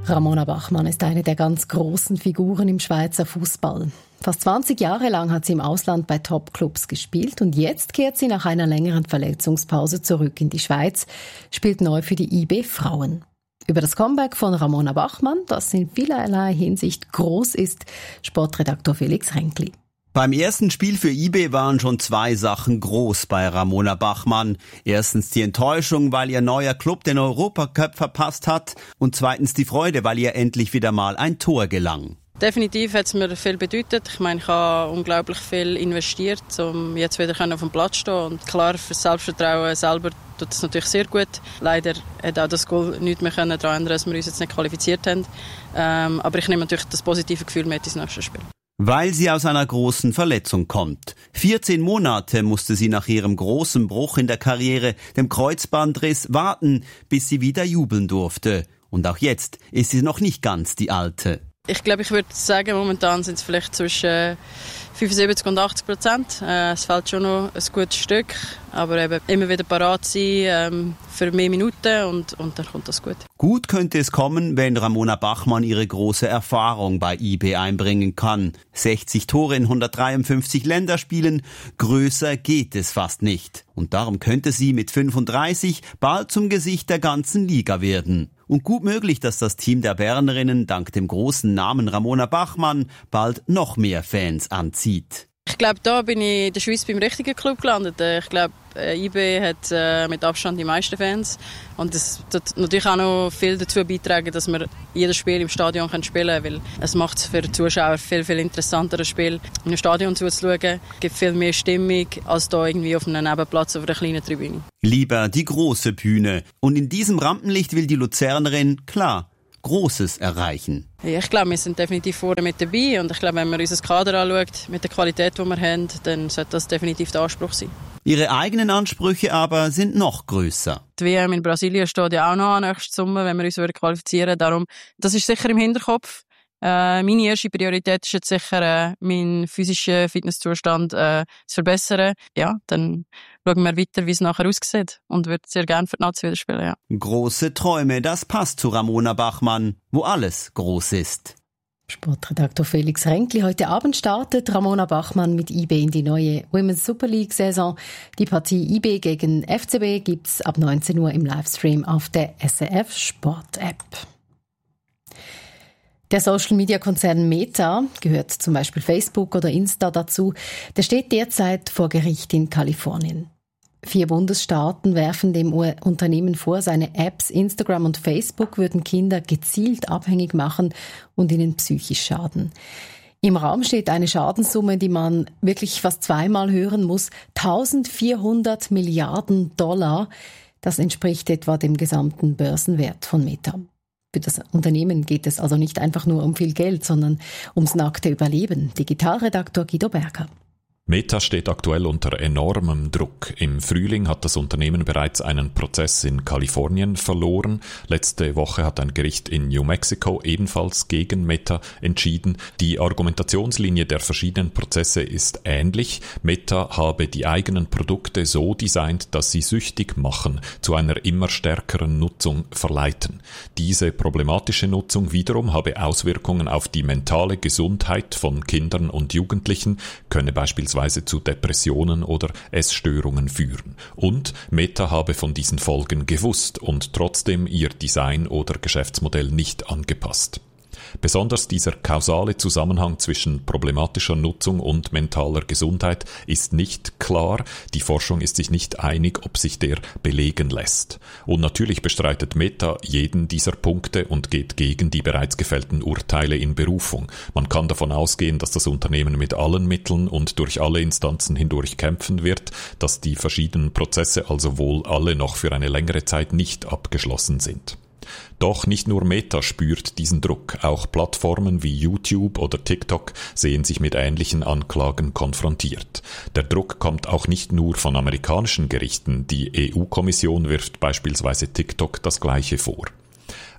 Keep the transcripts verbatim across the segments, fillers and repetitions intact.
Ramona Bachmann ist eine der ganz großen Figuren im Schweizer Fußball. Fast zwanzig Jahre lang hat sie im Ausland bei Top-Clubs gespielt und jetzt kehrt sie nach einer längeren Verletzungspause zurück in die Schweiz, spielt neu für die I B Frauen. Über das Comeback von Ramona Bachmann, das in vielerlei Hinsicht groß ist, Sportredaktor Felix Ränkli. Beim ersten Spiel für I B waren schon zwei Sachen groß bei Ramona Bachmann. Erstens die Enttäuschung, weil ihr neuer Club den Europacup verpasst hat. Und zweitens die Freude, weil ihr endlich wieder mal ein Tor gelang. Definitiv hat es mir viel bedeutet. Ich meine, ich habe unglaublich viel investiert, um jetzt wieder auf dem Platz zu stehen. Und klar, für das Selbstvertrauen selber tut es natürlich sehr gut. Leider hat auch das Goal nichts mehr daran ändern, dass wir uns jetzt nicht qualifiziert haben. Ähm, aber ich nehme natürlich das positive Gefühl mit ins nächste Spiel. Weil sie aus einer großen Verletzung kommt. vierzehn Monate musste sie nach ihrem großen Bruch in der Karriere, dem Kreuzbandriss, warten, bis sie wieder jubeln durfte. Und auch jetzt ist sie noch nicht ganz die Alte. Ich glaube, ich würde sagen, momentan sind es vielleicht zwischen fünfundsiebzig und achtzig Prozent. Äh, es fehlt schon noch ein gutes Stück, aber eben immer wieder parat sein ähm, für mehr Minuten und, und dann kommt das gut. Gut könnte es kommen, wenn Ramona Bachmann ihre große Erfahrung bei I B einbringen kann. sechzig Tore in hundertdreiundfünfzig Länderspielen, größer geht es fast nicht. Und darum könnte sie mit fünfunddreißig bald zum Gesicht der ganzen Liga werden. Und gut möglich, dass das Team der Bernerinnen dank dem großen Namen Ramona Bachmann bald noch mehr Fans anzieht. Ich glaube, da bin ich in der Schweiz beim richtigen Club gelandet. Ich glaube, I B hat äh, mit Abstand die meisten Fans. Und das tut natürlich auch noch viel dazu beitragen, dass wir jedes Spiel im Stadion spielen können, weil es macht es für die Zuschauer viel, viel interessanter, ein Spiel in einem Stadion zuzuschauen. Es gibt viel mehr Stimmung als da irgendwie auf einem Nebenplatz auf einer kleinen Tribüne. Lieber die große Bühne. Und in diesem Rampenlicht will die Luzernerin, klar, Großes erreichen. Ja, ich glaube, wir sind definitiv vorne mit dabei und ich glaube, wenn man unser Kader anschaut, mit der Qualität, die wir haben, dann sollte das definitiv der Anspruch sein. Ihre eigenen Ansprüche aber sind noch grösser. Die W M in Brasilien steht ja auch noch an nächsten Sommer, wenn wir uns qualifizieren würden. Darum, das ist sicher im Hinterkopf. Äh, meine erste Priorität ist jetzt sicher, äh, meinen physischen Fitnesszustand äh, zu verbessern. Ja, dann schauen wir weiter, wie es nachher aussieht und würde sehr gerne für die Nazi wieder spielen. Ja. Große Träume, das passt zu Ramona Bachmann, wo alles groß ist. Sportredaktor Felix Ränkli. Heute Abend startet Ramona Bachmann mit I B in die neue Women's Super League-Saison. Die Partie I B gegen F C B gibt's ab neunzehn Uhr im Livestream auf der S R F Sport-App. Der Social-Media-Konzern Meta, gehört zum Beispiel Facebook oder Insta dazu, der steht derzeit vor Gericht in Kalifornien. Vier Bundesstaaten werfen dem Unternehmen vor, seine Apps Instagram und Facebook würden Kinder gezielt abhängig machen und ihnen psychisch schaden. Im Raum steht eine Schadenssumme, die man wirklich fast zweimal hören muss, eintausendvierhundert Milliarden Dollar. Das entspricht etwa dem gesamten Börsenwert von Meta. Für das Unternehmen geht es also nicht einfach nur um viel Geld, sondern ums nackte Überleben. Digitalredaktor Guido Berger. Meta steht aktuell unter enormem Druck. Im Frühling hat das Unternehmen bereits einen Prozess in Kalifornien verloren. Letzte Woche hat ein Gericht in New Mexico ebenfalls gegen Meta entschieden. Die Argumentationslinie der verschiedenen Prozesse ist ähnlich. Meta habe die eigenen Produkte so designt, dass sie süchtig machen, zu einer immer stärkeren Nutzung verleiten. Diese problematische Nutzung wiederum habe Auswirkungen auf die mentale Gesundheit von Kindern und Jugendlichen, könne beispielsweise zu Depressionen oder Essstörungen führen. Und Meta habe von diesen Folgen gewusst und trotzdem ihr Design oder Geschäftsmodell nicht angepasst. Besonders dieser kausale Zusammenhang zwischen problematischer Nutzung und mentaler Gesundheit ist nicht klar. Die Forschung ist sich nicht einig, ob sich der belegen lässt. Und natürlich bestreitet Meta jeden dieser Punkte und geht gegen die bereits gefällten Urteile in Berufung. Man kann davon ausgehen, dass das Unternehmen mit allen Mitteln und durch alle Instanzen hindurch kämpfen wird, dass die verschiedenen Prozesse also wohl alle noch für eine längere Zeit nicht abgeschlossen sind. Doch nicht nur Meta spürt diesen Druck, auch Plattformen wie YouTube oder TikTok sehen sich mit ähnlichen Anklagen konfrontiert. Der Druck kommt auch nicht nur von amerikanischen Gerichten, die E U-Kommission wirft beispielsweise TikTok das Gleiche vor.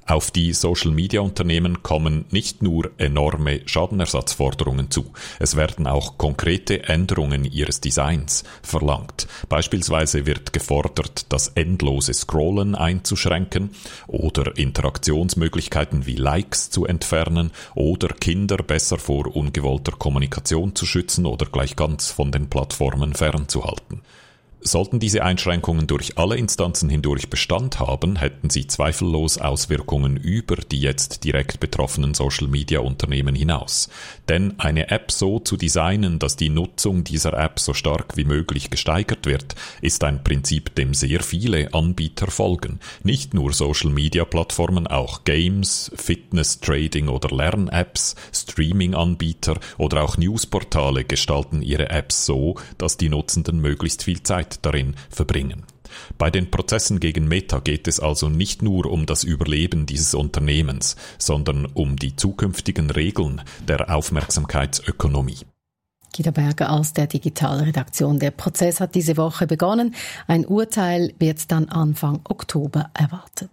Auf die Social-Media-Unternehmen kommen nicht nur enorme Schadenersatzforderungen zu, es werden auch konkrete Änderungen ihres Designs verlangt. Beispielsweise wird gefordert, das endlose Scrollen einzuschränken oder Interaktionsmöglichkeiten wie Likes zu entfernen oder Kinder besser vor ungewollter Kommunikation zu schützen oder gleich ganz von den Plattformen fernzuhalten. Sollten diese Einschränkungen durch alle Instanzen hindurch Bestand haben, hätten sie zweifellos Auswirkungen über die jetzt direkt betroffenen Social-Media-Unternehmen hinaus. Denn eine App so zu designen, dass die Nutzung dieser App so stark wie möglich gesteigert wird, ist ein Prinzip, dem sehr viele Anbieter folgen. Nicht nur Social-Media-Plattformen, auch Games, Fitness, Trading oder Lern-Apps, Streaming-Anbieter oder auch Newsportale gestalten ihre Apps so, dass die Nutzenden möglichst viel Zeit darin verbringen. Bei den Prozessen gegen Meta geht es also nicht nur um das Überleben dieses Unternehmens, sondern um die zukünftigen Regeln der Aufmerksamkeitsökonomie. Guido Berger aus der Digitalredaktion. Der Prozess hat diese Woche begonnen. Ein Urteil wird dann Anfang Oktober erwartet.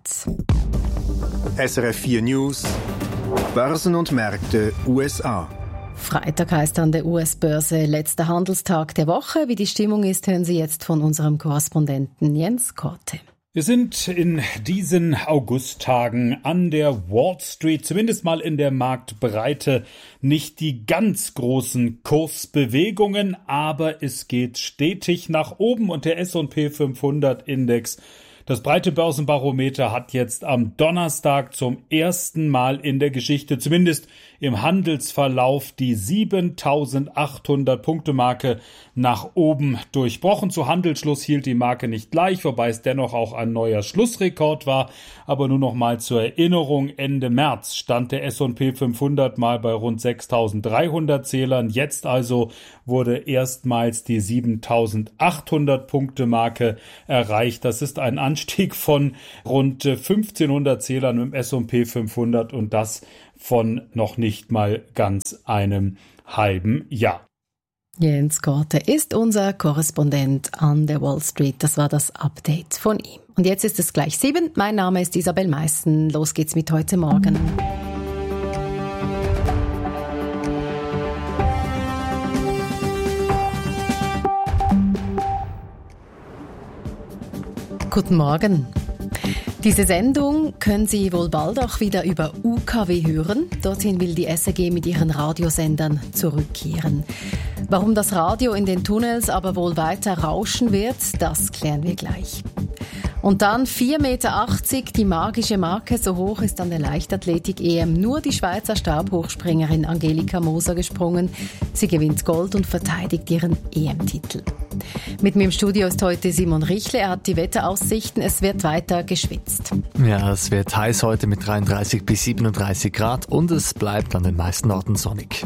S R F vier News, Börsen und Märkte U S A. Freitag heißt an der U S-Börse letzter Handelstag der Woche. Wie die Stimmung ist, hören Sie jetzt von unserem Korrespondenten Jens Korte. Wir sind in diesen Augusttagen an der Wall Street, zumindest mal in der Marktbreite, nicht die ganz großen Kursbewegungen, aber es geht stetig nach oben und der S und P fünfhundert Index, das breite Börsenbarometer, hat jetzt am Donnerstag zum ersten Mal in der Geschichte, zumindest im Handelsverlauf, die siebentausendachthundert Punkte Marke nach oben durchbrochen. Zu Handelsschluss hielt die Marke nicht gleich, wobei es dennoch auch ein neuer Schlussrekord war. Aber nur noch mal zur Erinnerung, Ende März stand der S und P fünfhundert mal bei rund sechstausenddreihundert Zählern. Jetzt also wurde erstmals die siebentausendachthundert Punkte Marke erreicht. Das ist ein Anstieg von rund fünfzehnhundert Zählern im S und P fünfhundert und das von noch nicht mal ganz einem halben Jahr. Jens Korte ist unser Korrespondent an der Wall Street. Das war das Update von ihm. Und jetzt ist es gleich sieben. Mein Name ist Isabel Meissen. Los geht's mit heute Morgen. Guten Morgen. Diese Sendung können Sie wohl bald auch wieder über U K W hören. Dorthin will die S R G mit ihren Radiosendern zurückkehren. Warum das Radio in den Tunnels aber wohl weiter rauschen wird, das klären wir gleich. Und dann vier Meter achtzig, die magische Marke, so hoch ist an der Leichtathletik-E M nur die Schweizer Stabhochspringerin Angelika Moser gesprungen. Sie gewinnt Gold und verteidigt ihren E M-Titel. Mit mir im Studio ist heute Simon Richle, er hat die Wetteraussichten, es wird weiter geschwitzt. Ja, es wird heiß heute mit dreiunddreißig bis siebenunddreißig Grad und es bleibt an den meisten Orten sonnig.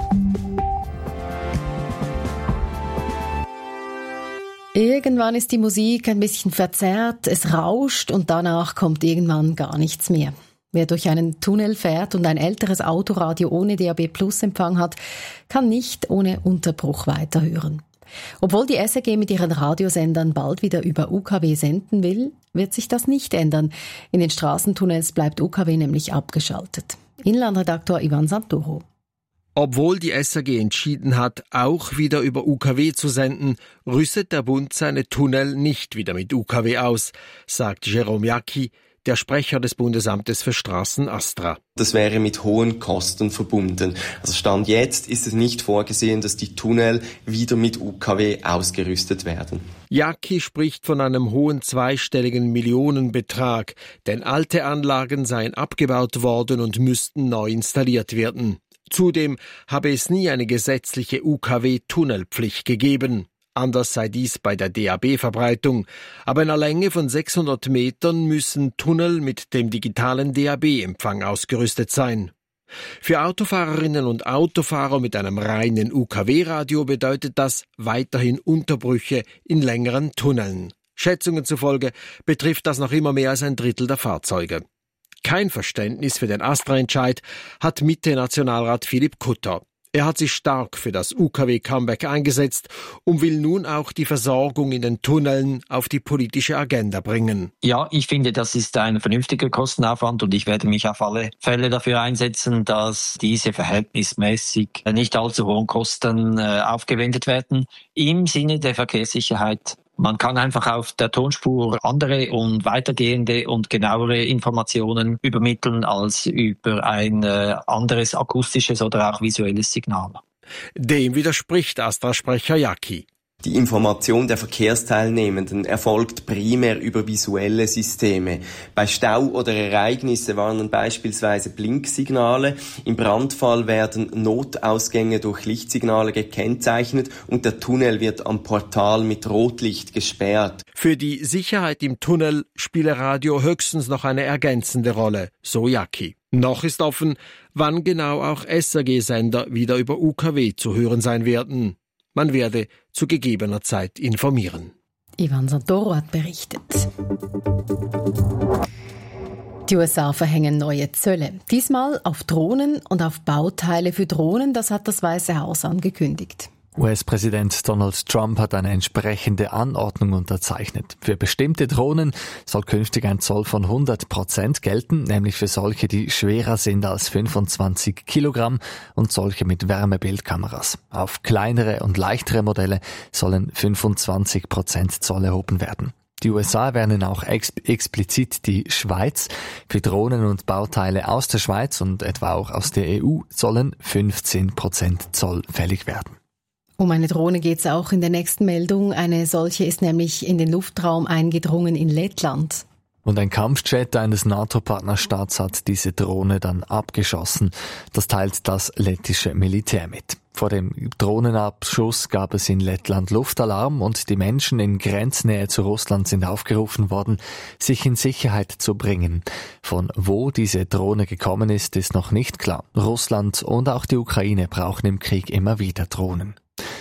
Irgendwann ist die Musik ein bisschen verzerrt, es rauscht und danach kommt irgendwann gar nichts mehr. Wer durch einen Tunnel fährt und ein älteres Autoradio ohne D A B Plus Empfang hat, kann nicht ohne Unterbruch weiterhören. Obwohl die S R G mit ihren Radiosendern bald wieder über U K W senden will, wird sich das nicht ändern. In den Straßentunnels bleibt U K W nämlich abgeschaltet. Inlandredaktor Ivan Santoro. Obwohl die S R G entschieden hat, auch wieder über U K W zu senden, rüstet der Bund seine Tunnel nicht wieder mit U K W aus, sagt Jérôme Jacqui, der Sprecher des Bundesamtes für Straßen Astra. Das wäre mit hohen Kosten verbunden. Also Stand jetzt ist es nicht vorgesehen, dass die Tunnel wieder mit U K W ausgerüstet werden. Jacqui spricht von einem hohen zweistelligen Millionenbetrag, denn alte Anlagen seien abgebaut worden und müssten neu installiert werden. Zudem habe es nie eine gesetzliche U K W-Tunnelpflicht gegeben. Anders sei dies bei der D A B-Verbreitung. Aber in einer Länge von sechshundert Metern müssen Tunnel mit dem digitalen D A B-Empfang ausgerüstet sein. Für Autofahrerinnen und Autofahrer mit einem reinen U K W-Radio bedeutet das weiterhin Unterbrüche in längeren Tunneln. Schätzungen zufolge betrifft das noch immer mehr als ein Drittel der Fahrzeuge. Kein Verständnis für den Astra-Entscheid hat Mitte-Nationalrat Philipp Kutter. Er hat sich stark für das U K W-Comeback eingesetzt und will nun auch die Versorgung in den Tunneln auf die politische Agenda bringen. Ja, ich finde, das ist ein vernünftiger Kostenaufwand und ich werde mich auf alle Fälle dafür einsetzen, dass diese verhältnismäßig nicht allzu hohen Kosten äh, aufgewendet werden im Sinne der Verkehrssicherheit. Man kann einfach auf der Tonspur andere und weitergehende und genauere Informationen übermitteln als über ein äh, anderes akustisches oder auch visuelles Signal. Dem widerspricht Astra-Sprecher Jacki. Die Information der Verkehrsteilnehmenden erfolgt primär über visuelle Systeme. Bei Stau oder Ereignisse warnen beispielsweise Blinksignale. Im Brandfall werden Notausgänge durch Lichtsignale gekennzeichnet und der Tunnel wird am Portal mit Rotlicht gesperrt. Für die Sicherheit im Tunnel spiele Radio höchstens noch eine ergänzende Rolle, so Jacki. Noch ist offen, wann genau auch S R G-Sender wieder über U K W zu hören sein werden. Man werde zu gegebener Zeit informieren. Ivan Santoro hat berichtet. Die U S A verhängen neue Zölle. Diesmal auf Drohnen und auf Bauteile für Drohnen, das hat das Weiße Haus angekündigt. U S-Präsident Donald Trump hat eine entsprechende Anordnung unterzeichnet. Für bestimmte Drohnen soll künftig ein Zoll von hundert Prozent gelten, nämlich für solche, die schwerer sind als fünfundzwanzig Kilogramm und solche mit Wärmebildkameras. Auf kleinere und leichtere Modelle sollen fünfundzwanzig Prozent Zoll erhoben werden. Die U S A erwähnen auch ex- explizit die Schweiz. Für Drohnen und Bauteile aus der Schweiz und etwa auch aus der E U sollen fünfzehn Prozent Zoll fällig werden. Um eine Drohne geht es auch in der nächsten Meldung. Eine solche ist nämlich in den Luftraum eingedrungen in Lettland. Und ein Kampfjet eines NATO-Partnerstaats hat diese Drohne dann abgeschossen. Das teilt das lettische Militär mit. Vor dem Drohnenabschuss gab es in Lettland Luftalarm und die Menschen in Grenznähe zu Russland sind aufgerufen worden, sich in Sicherheit zu bringen. Von wo diese Drohne gekommen ist, ist noch nicht klar. Russland und auch die Ukraine brauchen im Krieg immer wieder Drohnen.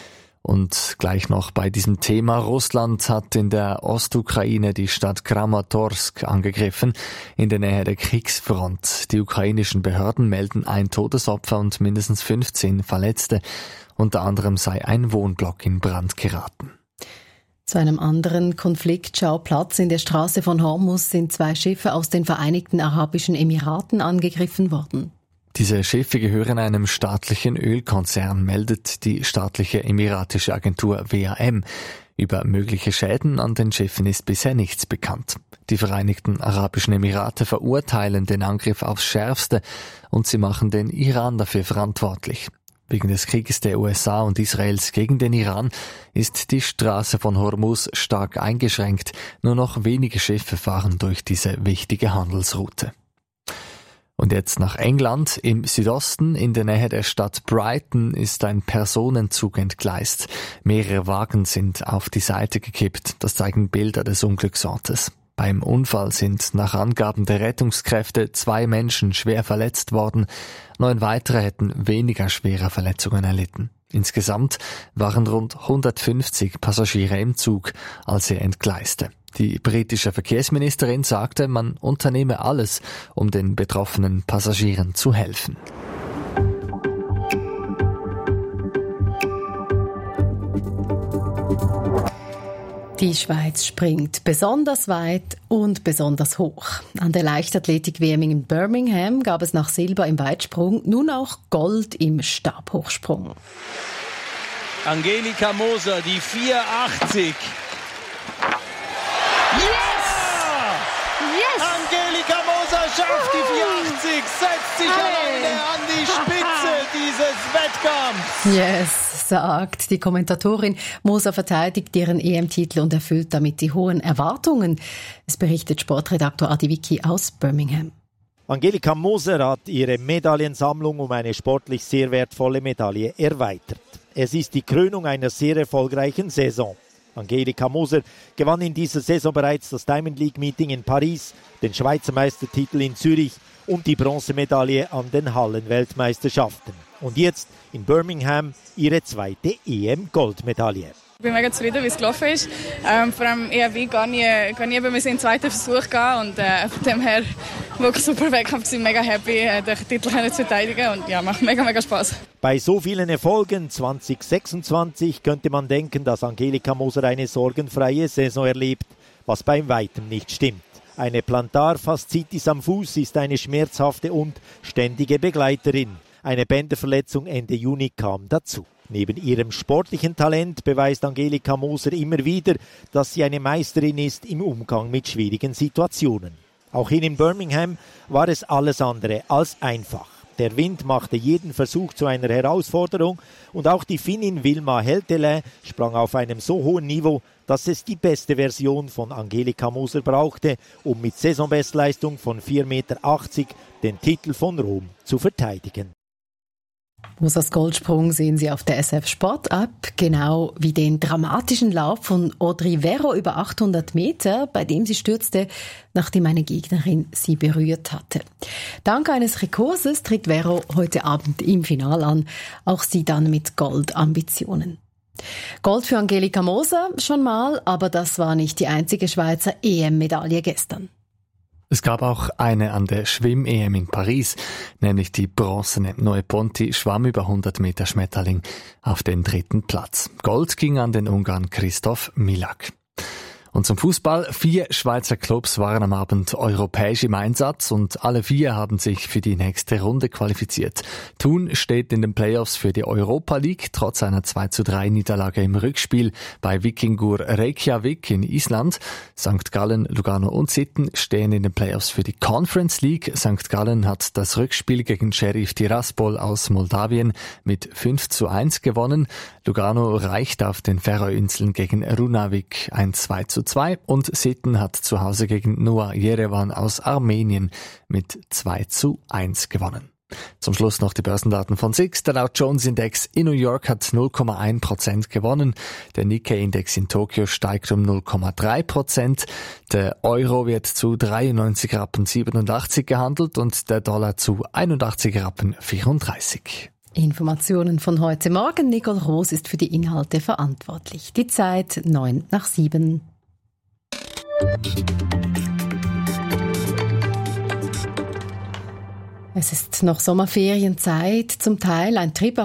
Und gleich noch bei diesem Thema. Russland hat in der Ostukraine die Stadt Kramatorsk angegriffen, in der Nähe der Kriegsfront. Die ukrainischen Behörden melden ein Todesopfer und mindestens fünfzehn Verletzte. Unter anderem sei ein Wohnblock in Brand geraten. Zu einem anderen Konfliktschauplatz in der Straße von Hormuz sind zwei Schiffe aus den Vereinigten Arabischen Emiraten angegriffen worden. Diese Schiffe gehören einem staatlichen Ölkonzern, meldet die staatliche emiratische Agentur W A M. Über mögliche Schäden an den Schiffen ist bisher nichts bekannt. Die Vereinigten Arabischen Emirate verurteilen den Angriff aufs Schärfste und sie machen den Iran dafür verantwortlich. Wegen des Krieges der U S A und Israels gegen den Iran ist die Straße von Hormuz stark eingeschränkt. Nur noch wenige Schiffe fahren durch diese wichtige Handelsroute. Und jetzt nach England. Im Südosten, in der Nähe der Stadt Brighton, ist ein Personenzug entgleist. Mehrere Wagen sind auf die Seite gekippt. Das zeigen Bilder des Unglücksortes. Beim Unfall sind nach Angaben der Rettungskräfte zwei Menschen schwer verletzt worden. Neun weitere hätten weniger schwere Verletzungen erlitten. Insgesamt waren rund hundertfünfzig Passagiere im Zug, als er entgleiste. Die britische Verkehrsministerin sagte, man unternehme alles, um den betroffenen Passagieren zu helfen. Die Schweiz springt besonders weit und besonders hoch. An der Leichtathletik-W M in Birmingham gab es nach Silber im Weitsprung nun auch Gold im Stabhochsprung. Angelika Moser, die vier achtzig. Yes! Yes! Angelika Moser schafft die vier achtzig, setzt sich hey. alleine an die Spitze dieses Wettkampfs. Yes, sagt die Kommentatorin. Moser verteidigt ihren E M-Titel und erfüllt damit die hohen Erwartungen. Es berichtet Sportredaktor Adi Vicky aus Birmingham. Angelika Moser hat ihre Medaillensammlung um eine sportlich sehr wertvolle Medaille erweitert. Es ist die Krönung einer sehr erfolgreichen Saison. Angelika Moser gewann in dieser Saison bereits das Diamond League Meeting in Paris, den Schweizer Meistertitel in Zürich und die Bronzemedaille an den Hallenweltmeisterschaften. Und jetzt in Birmingham ihre zweite E M-Goldmedaille. Ich bin mega zufrieden, wie es gelaufen ist. Ähm, vor allem E R W gar nie, gar nie bei mir in den zweiten Versuch gehen und äh, von dem her Wirklich super Wettkampf gewesen, mega happy, den Titel zu verteidigen und ja, macht mega, mega Spaß. Bei so vielen Erfolgen zwanzig sechsundzwanzig könnte man denken, dass Angelika Moser eine sorgenfreie Saison erlebt, was bei weitem nicht stimmt. Eine Plantarfaszitis am Fuß ist eine schmerzhafte und ständige Begleiterin. Eine Bänderverletzung Ende Juni kam dazu. Neben ihrem sportlichen Talent beweist Angelika Moser immer wieder, dass sie eine Meisterin ist im Umgang mit schwierigen Situationen. Auch hier in Birmingham war es alles andere als einfach. Der Wind machte jeden Versuch zu einer Herausforderung und auch die Finnin Vilma Heltelä sprang auf einem so hohen Niveau, dass es die beste Version von Angelika Moser brauchte, um mit Saisonbestleistung von vier Meter achtzig den Titel von Rom zu verteidigen. Mosers Goldsprung sehen Sie auf der S F Sport App, genau wie den dramatischen Lauf von Audrey Verreau über achthundert Meter, bei dem sie stürzte, nachdem eine Gegnerin sie berührt hatte. Dank eines Rekurses tritt Verreau heute Abend im Finale an, auch sie dann mit Goldambitionen. Gold für Angelika Moser schon mal, aber das war nicht die einzige Schweizer E M-Medaille gestern. Es gab auch eine an der Schwimm-E M in Paris, nämlich die bronzene Noe Ponti schwamm über hundert Meter Schmetterling auf den dritten Platz. Gold ging an den Ungarn Christoph Milak. Und zum Fußball. Vier Schweizer Clubs waren am Abend europäisch im Einsatz und alle vier haben sich für die nächste Runde qualifiziert. Thun steht in den Playoffs für die Europa League, trotz einer zwei zu drei Niederlage im Rückspiel bei Víkingur Reykjavik in Island. Sankt Gallen, Lugano und Sitten stehen in den Playoffs für die Conference League. Sankt Gallen hat das Rückspiel gegen Sheriff Tiraspol aus Moldawien mit fünf zu eins gewonnen. Lugano reicht auf den Färöerinseln gegen Runavik ein zwei zu zwei und Sitten hat zu Hause gegen Noa Yerevan aus Armenien mit zwei zu eins gewonnen. Zum Schluss noch die Börsendaten von S I X. Der Dow Jones Index in New York hat null Komma eins Prozent gewonnen. Der Nikkei Index in Tokio steigt um null Komma drei Prozent. Der Euro wird zu dreiundneunzig Rappen siebenundachtzig gehandelt und der Dollar zu einundachtzig Rappen vierunddreißig. Informationen von heute Morgen. Nicole Roos ist für die Inhalte verantwortlich. Die Zeit neun nach sieben. Es ist noch Sommerferienzeit, zum Teil ein Trip